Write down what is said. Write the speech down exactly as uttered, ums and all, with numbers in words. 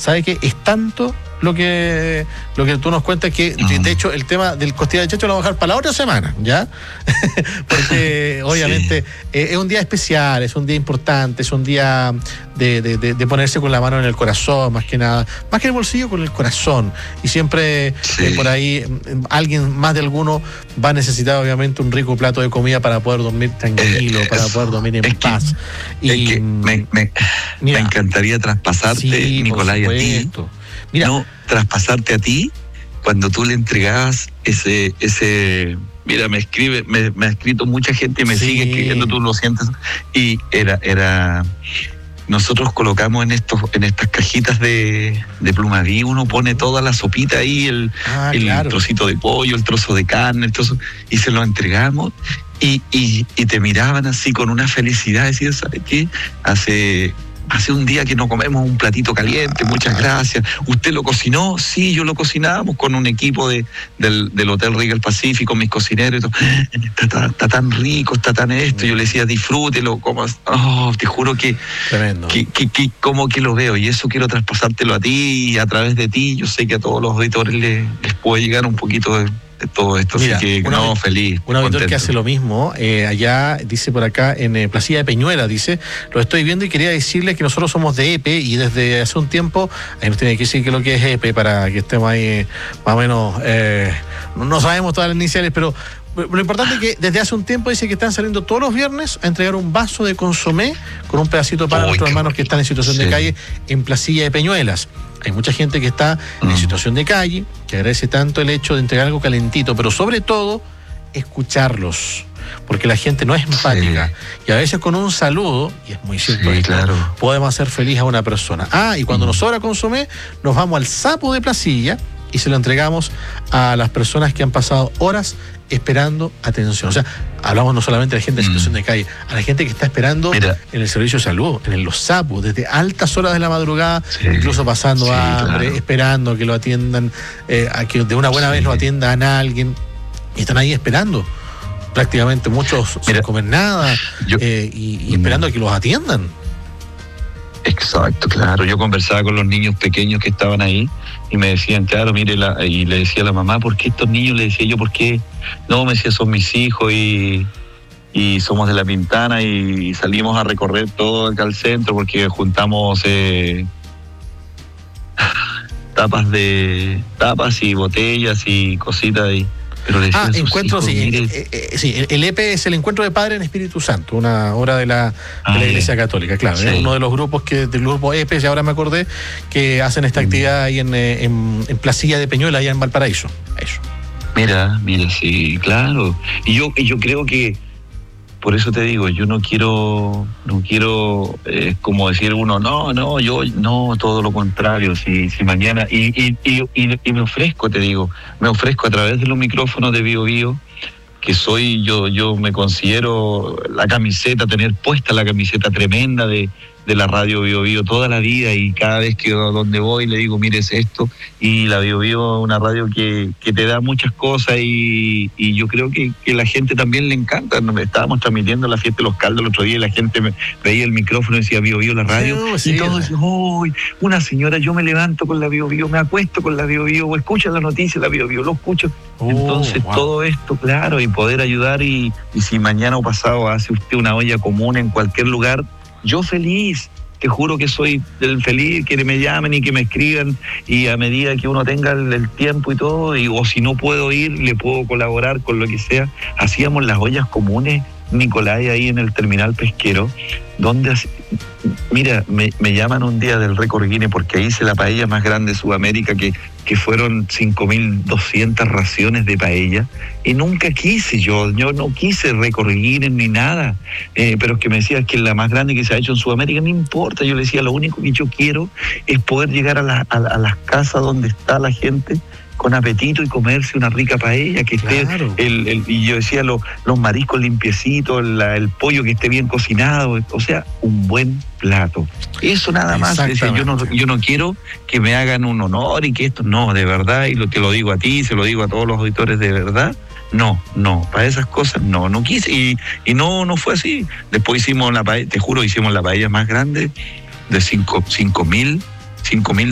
¿sabe qué? Es tanto lo que lo que tú nos cuentas que, uh-huh. de, de hecho, el tema del costilla de chancho lo vamos a dejar para la otra semana, ¿ya? Porque obviamente sí. eh, es un día especial, es un día importante, es un día de, de, de, de ponerse con la mano en el corazón, más que nada, más que en el bolsillo, con el corazón. Y siempre sí. eh, por ahí alguien, más de alguno, va a necesitar obviamente un rico plato de comida para poder dormir tranquilo, eh, para poder dormir en paz. Que, y es que me, me, mira, me encantaría traspasarte, sí, Nicolás, a ti. Mira, no, traspasarte a ti cuando tú le entregabas ese, ese, mira, me escribe, me, me ha escrito mucha gente y me sí. sigue escribiendo, tú lo sientes, y era, era, nosotros colocamos en estos, en estas cajitas de, de Plumaví, uno pone toda la sopita ahí, el, ah, el claro. trocito de pollo, el trozo de carne, el trozo, y se lo entregamos, y, y, y te miraban así con una felicidad, decían, ¿sabes qué? Hace... Hace un día que no comemos un platito caliente, muchas gracias. ¿Usted lo cocinó? Sí, yo lo cocinamos con un equipo de, del, del Hotel Regal Pacífico, mis cocineros. Y todo. Está, está, está tan rico, está tan esto. Yo le decía, disfrútelo. Como, oh, te juro que, que, que, que como que lo veo. Y eso quiero traspasártelo a ti y a través de ti. Yo sé que a todos los auditores les, les puede llegar un poquito de... todo esto, mira, así que no, feliz. Un auditor que hace lo mismo, eh, allá, dice por acá, en eh, Placilla de Peñuela, dice, lo estoy viendo y quería decirle que nosotros somos de E P E y desde hace un tiempo, ahí nos tiene que decir que lo que es E P E para que estemos ahí más o menos, eh, no sabemos todas las iniciales, pero lo importante es que desde hace un tiempo dice que están saliendo todos los viernes a entregar un vaso de consomé con un pedacito para Uy, nuestros hermanos que están en situación sí. de calle en Placilla de Peñuelas. Hay mucha gente que está mm. en situación de calle, que agradece tanto el hecho de entregar algo calentito, pero sobre todo, escucharlos. Porque la gente no es empática. Sí. Y a veces con un saludo, y es muy cierto, sí, claro. podemos hacer feliz a una persona. Ah, y cuando mm. nos sobra consomé, nos vamos al sapo de Placilla y se lo entregamos a las personas que han pasado horas esperando atención. O sea, hablamos no solamente de la gente en situación mm. de calle, a la gente que está esperando Mira. en el servicio de salud, en los sapos, desde altas horas de la madrugada, sí. incluso pasando sí, hambre, claro. esperando que lo atiendan, eh, a que de una buena sí. vez lo atiendan a alguien, y están ahí esperando, prácticamente muchos Mira, sin comer nada, yo, eh, y, y esperando a que los atiendan. Exacto, claro. Yo conversaba con los niños pequeños que estaban ahí y me decían, claro, mire, la, y le decía a la mamá, ¿por qué estos niños? Le decía yo, ¿por qué? No, me decía, son mis hijos y, y somos de La Pintana y salimos a recorrer todo acá al centro porque juntamos eh, tapas de tapas y botellas y cositas y Pero ah, encuentro, hijos, sí, el, eh, eh, sí, el E P E es el Encuentro de Padres en Espíritu Santo, una obra de la, ah, de la Iglesia Católica, claro, sí. es uno de los grupos que del grupo E P E, y ahora me acordé, que hacen esta actividad ahí en, en, en Placilla de Peñuela, allá en Valparaíso. Eso. Mira, mira, sí, claro. Y yo, y yo creo que, por eso te digo, yo no quiero, no quiero, eh, como decir uno, no, no, yo, no, todo lo contrario, si, si mañana, y, y, y, y, y me ofrezco, te digo, me ofrezco a través de los micrófonos de Bio Bio, que soy, yo, yo me considero la camiseta, tener puesta la camiseta tremenda de, de la radio Bio Bio toda la vida, y cada vez que donde voy le digo, mire, es esto, y la Bio Bio es una radio que, que te da muchas cosas, y, y yo creo que, que la gente también le encanta. Estábamos transmitiendo la fiesta de los caldos el otro día y la gente me veía el micrófono y decía Bio Bio la radio, sí, y sí, todos decían, oh, una señora, yo me levanto con la Bio Bio, me acuesto con la Bio Bio, o escucho la noticia de la Bio Bio, lo escucho. Oh, entonces wow. Todo esto, claro, y poder ayudar, y, y si mañana o pasado hace usted una olla común en cualquier lugar, yo feliz, te juro que soy del feliz, que me llamen y que me escriban, y a medida que uno tenga el, el tiempo y todo, y, o si no puedo ir, le puedo colaborar con lo que sea. Hacíamos las ollas comunes, Nicolás, ahí en el terminal pesquero, donde, mira, me, me llaman un día del récord Guinness porque ahí hice la paella más grande de Sudamérica, que, que fueron cinco mil doscientas raciones de paella, y nunca quise, yo, yo no quise récord Guinness ni nada, eh, pero es que me decías que es la más grande que se ha hecho en Sudamérica, no importa, yo le decía, lo único que yo quiero es poder llegar a, la, a, a las casas donde está la gente con apetito y comerse una rica paella, que claro. esté, el, el, y yo decía, lo, los mariscos limpiecitos, el, el pollo que esté bien cocinado, o sea, un buen plato. Eso nada más. Decía, yo no yo no quiero que me hagan un honor y que esto, no, de verdad, y lo, te lo digo a ti, se lo digo a todos los auditores, de verdad, no, no, para esas cosas no, no quise, y, y no, no fue así. Después hicimos la paella, te juro, hicimos la paella más grande de cinco mil, cinco mil